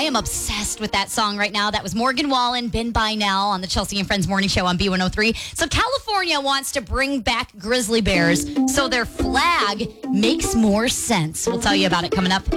am obsessed with that song right now. That was Morgan Wallen, Ben Bynell on the Chelsea and Friends Morning Show on B103. So California wants to bring back grizzly bears so their flag makes more sense. We'll tell you about it coming up.